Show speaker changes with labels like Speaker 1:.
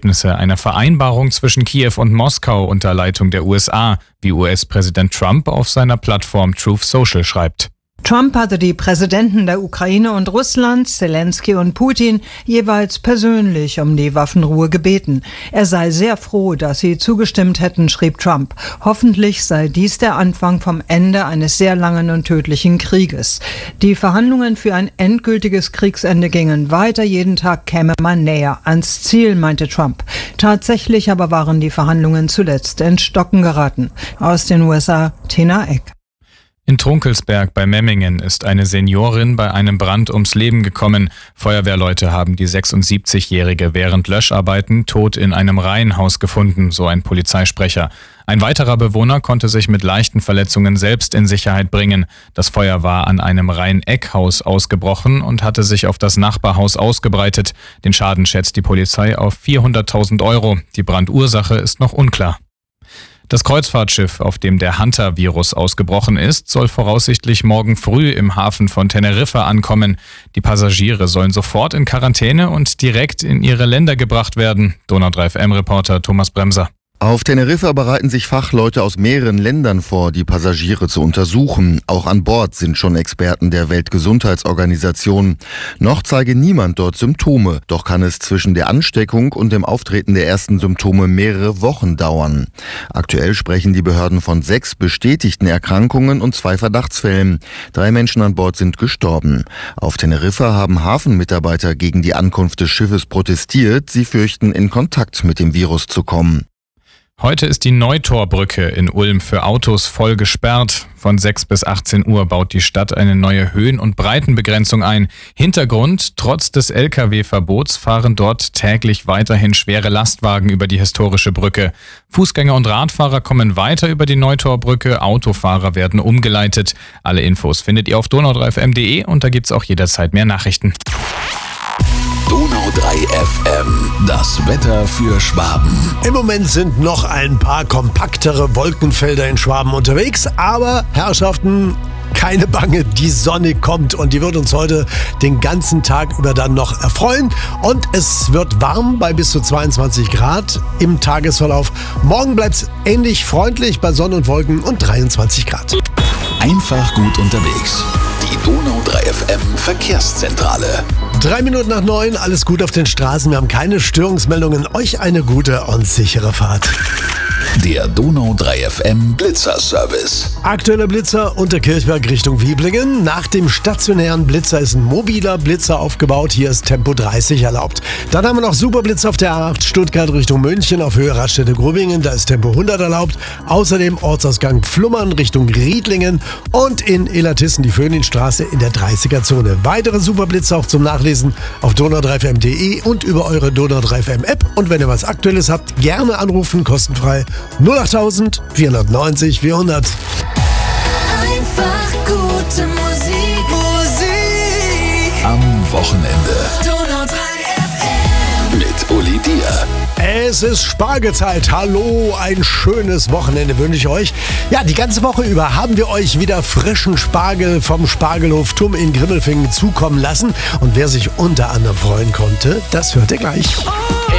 Speaker 1: Ergebnisse einer Vereinbarung zwischen Kiew und Moskau unter Leitung der USA, wie US-Präsident Trump auf seiner Plattform Truth Social schreibt.
Speaker 2: Trump hatte die Präsidenten der Ukraine und Russlands, Zelensky und Putin, jeweils persönlich um die Waffenruhe gebeten. Er sei sehr froh, dass sie zugestimmt hätten, schrieb Trump. Hoffentlich sei dies der Anfang vom Ende eines sehr langen und tödlichen Krieges. Die Verhandlungen für ein endgültiges Kriegsende gingen weiter. Jeden Tag käme man näher ans Ziel, meinte Trump. Tatsächlich aber waren die Verhandlungen zuletzt ins Stocken geraten. Aus den USA, Tina Eck.
Speaker 1: In Trunkelsberg bei Memmingen ist eine Seniorin bei einem Brand ums Leben gekommen. Feuerwehrleute haben die 76-Jährige während Löscharbeiten tot in einem Reihenhaus gefunden, so ein Polizeisprecher. Ein weiterer Bewohner konnte sich mit leichten Verletzungen selbst in Sicherheit bringen. Das Feuer war an einem Reihen-Eckhaus ausgebrochen und hatte sich auf das Nachbarhaus ausgebreitet. Den Schaden schätzt die Polizei auf 400.000 Euro. Die Brandursache ist noch unklar. Das Kreuzfahrtschiff, auf dem der Hunter-Virus ausgebrochen ist, soll voraussichtlich morgen früh im Hafen von Teneriffa ankommen. Die Passagiere sollen sofort in Quarantäne und direkt in ihre Länder gebracht werden. Donau 3 FM-Reporter Thomas Bremser.
Speaker 3: Auf Teneriffa bereiten sich Fachleute aus mehreren Ländern vor, die Passagiere zu untersuchen. Auch an Bord sind schon Experten der Weltgesundheitsorganisation. Noch zeige niemand dort Symptome, doch kann es zwischen der Ansteckung und dem Auftreten der ersten Symptome mehrere Wochen dauern. Aktuell sprechen die Behörden von 6 bestätigten Erkrankungen und 2 Verdachtsfällen. 3 Menschen an Bord sind gestorben. Auf Teneriffa haben Hafenmitarbeiter gegen die Ankunft des Schiffes protestiert. Sie fürchten, in Kontakt mit dem Virus zu kommen.
Speaker 1: Heute ist die Neutorbrücke in Ulm für Autos voll gesperrt. Von 6 bis 18 Uhr baut die Stadt eine neue Höhen- und Breitenbegrenzung ein. Hintergrund: Trotz des Lkw-Verbots fahren dort täglich weiterhin schwere Lastwagen über die historische Brücke. Fußgänger und Radfahrer kommen weiter über die Neutorbrücke, Autofahrer werden umgeleitet. Alle Infos findet ihr auf donau3fm.de und da gibt's auch jederzeit mehr Nachrichten.
Speaker 4: Donau 3 FM, das Wetter für Schwaben.
Speaker 5: Im Moment sind noch ein paar kompaktere Wolkenfelder in Schwaben unterwegs, aber Herrschaften, keine Bange, die Sonne kommt und die wird uns heute den ganzen Tag über dann noch erfreuen und es wird warm bei bis zu 22 Grad im Tagesverlauf. Morgen bleibt es ähnlich freundlich bei Sonne und Wolken und 23 Grad.
Speaker 4: Einfach gut unterwegs. Die Donau 3 FM Verkehrszentrale.
Speaker 5: 3 Minuten nach 9, alles gut auf den Straßen. Wir haben keine Störungsmeldungen. Euch eine gute und sichere Fahrt.
Speaker 4: Der Donau 3 FM Blitzer-Service.
Speaker 5: Aktueller Blitzer Unterkirchberg Richtung Wieblingen. Nach dem stationären Blitzer ist ein mobiler Blitzer aufgebaut. Hier ist Tempo 30 erlaubt. Dann haben wir noch Superblitzer auf der A8 Stuttgart Richtung München auf Höhe Raststätte Grubingen. Da ist Tempo 100 erlaubt. Außerdem Ortsausgang Flummern Richtung Riedlingen und in Illertissen die Föhninstraße in der 30er-Zone. Weitere Superblitzer auch zum Nachlesen auf donau3fm.de und über eure Donau 3 FM App. Und wenn ihr was Aktuelles habt, gerne anrufen, kostenfrei 08000 490 400.
Speaker 6: Einfach gute Musik.
Speaker 4: Am Wochenende.
Speaker 6: Donau 3 FM.
Speaker 4: Mit Uli Dier.
Speaker 5: Es ist Spargelzeit. Hallo, ein schönes Wochenende wünsche ich euch. Ja, die ganze Woche über haben wir euch wieder frischen Spargel vom Spargelhof Tumm in Grimmelfingen zukommen lassen. Und wer sich unter anderem freuen konnte, das hört ihr gleich.